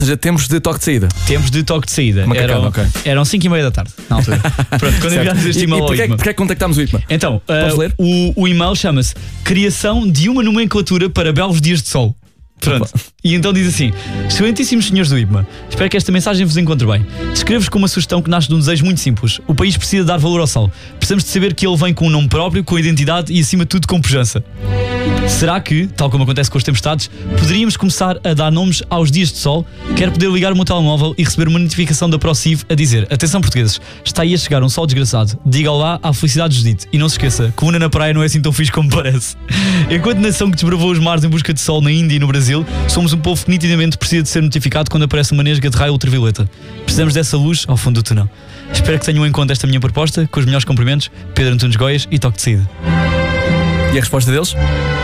Ou seja, temos de toque de saída. Temos de toque de saída. Macacano, ok. Eram 5:30 da tarde, na altura. Pronto, quando enviámos este e-mail ao porquê IPMA. é que contactámos o IPMA? Então, Podes ler? o e-mail chama-se Criação de uma nomenclatura para belos dias de sol. Pronto. E então diz assim: excelentíssimos senhores do IPMA, espero que esta mensagem vos encontre bem. Descrevo-vos com uma sugestão que nasce de um desejo muito simples. O país precisa dar valor ao sol. Precisamos de saber que ele vem com um nome próprio, com identidade e acima de tudo com pujança. Será que, tal como acontece com as tempestades, poderíamos começar a dar nomes aos dias de sol? Quero poder ligar o meu telemóvel e receber uma notificação da ProSiv a dizer: atenção portugueses, está aí a chegar um sol desgraçado. Diga olá à felicidade Judite. E não se esqueça, Cuna na praia não é assim tão fixe como parece. Enquanto nação que desbravou os mares em busca de sol na Índia e no Brasil, somos um povo que nitidamente precisa de ser notificado quando aparece uma nesga de raio ultravioleta. Precisamos dessa luz ao fundo do túnel. Espero que tenham em conta esta minha proposta, com os melhores cumprimentos, Pedro Antunes Goias e toque de saída. E a resposta deles?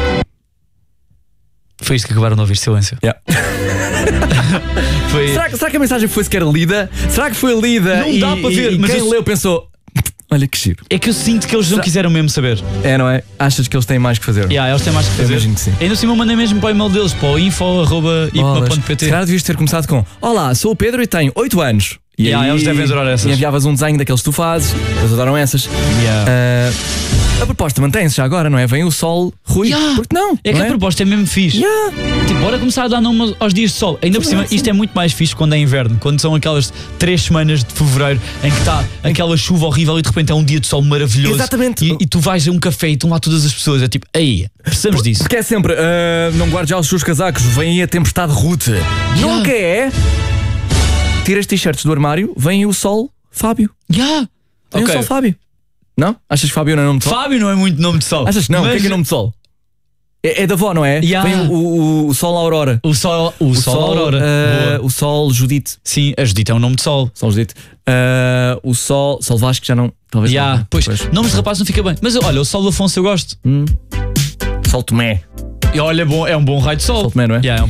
Foi isto que acabaram de ouvir, silêncio. Yeah. Foi... Será que a mensagem foi sequer lida? Será que foi lida? Não dá para ver, mas quem eu... leu pensou: olha que giro. É que eu sinto que eles não quiseram mesmo saber. É, não é? Achas que eles têm mais que fazer? Eles têm mais que Eu fazer. imagino que sim. Ainda assim eu mandei mesmo para o e-mail deles, para o info@ipma.pt. Se calhar devias ter começado com: olá, sou o Pedro e tenho 8 anos. E aí, eles devem adorar essas. E enviavas um desenho daqueles que tu fazes. Eles adoram essas. A proposta mantém-se já agora, não é? Vem o sol, Rui. Porque não? É que não a proposta é mesmo fixe. Tipo, bora começar a dar nome aos dias de sol. Ainda por cima, isto é muito mais fixe quando é inverno. Quando são aquelas 3 semanas de fevereiro em que está aquela chuva horrível e de repente é um dia de sol maravilhoso. Exatamente. E tu vais a um café e estão lá todas as pessoas. É tipo, aí, precisamos disso. Porque é sempre: não guarde já os seus casacos, vem aí a tempestade Ruth. Nunca é. Tira as t-shirts do armário, vem o sol Fábio. Vem o sol Fábio. Não? Achas que Fábio não é nome de sol? Fábio não é muito nome de sol. Achas que não? Mas... O que é nome de sol? É da avó, não é? Yeah. Vem o sol Aurora. O sol Aurora. O sol Judite. Sim, a Judite é um nome de sol. Sol Judite. O sol Vasco já não. Talvez não. Pois, nomes de rapaz não fica bem. Mas olha, o Sol Afonso eu gosto. Sol Tomé. E olha, é um bom raio de sol. Sol Tomé, não é? É um